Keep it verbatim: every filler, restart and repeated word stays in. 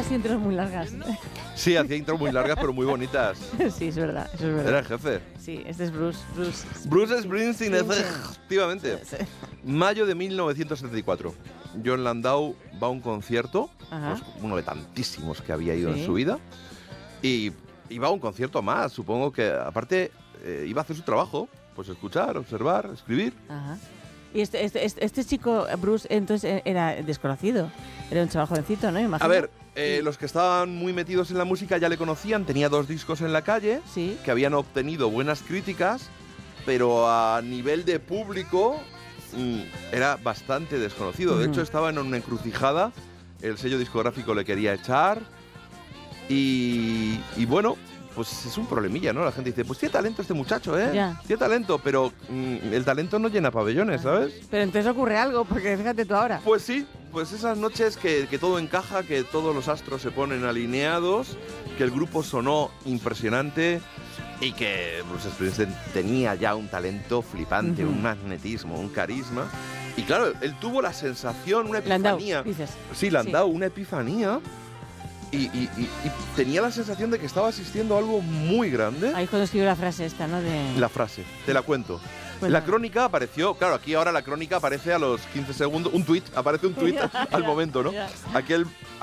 unas intros muy largas. Sí, hacía intros muy largas, pero muy bonitas. Sí, es verdad, eso es verdad. Era el jefe. Sí, este es Bruce. Bruce, Bruce Springsteen, efectivamente. Sí. Mayo de mil novecientos setenta y cuatro. John Landau va a un concierto, pues, uno de tantísimos que había ido sí. en su vida, y iba a un concierto más. Supongo que, aparte, eh, iba a hacer su trabajo, pues escuchar, observar, escribir. Ajá. Y este, este, este, este chico, Bruce, entonces era desconocido. Era un chaval jovencito, ¿no? Imagino. A ver, eh, los que estaban muy metidos en la música ya le conocían. Tenía dos discos en la calle sí. que habían obtenido buenas críticas, pero a nivel de público mmm, era bastante desconocido. De uh-huh. hecho, estaba en una encrucijada. El sello discográfico le quería echar. Y, y bueno, pues es un problemilla, ¿no? La gente dice, pues tiene talento este muchacho, ¿eh? Ya. Tiene talento, pero mmm, el talento no llena pabellones, ¿sabes? Pero entonces ocurre algo, porque fíjate tú ahora. Pues sí, pues esas noches que, que todo encaja, que todos los astros se ponen alineados, que el grupo sonó impresionante y que Bruce Springsteen tenía ya un talento flipante, uh-huh. un magnetismo, un carisma. Y claro, él tuvo la sensación, una epifanía. Landau, dices. Sí, Landau, sí. una epifanía. Y, y, y, y tenía la sensación de que estaba asistiendo a algo muy grande. Ahí cuando escribió la frase esta, ¿no? De... La frase, te la cuento. Pues la no. crónica apareció, claro, aquí ahora la crónica aparece a los quince segundos, un tuit, aparece un tuit al momento, ¿no? Aquel,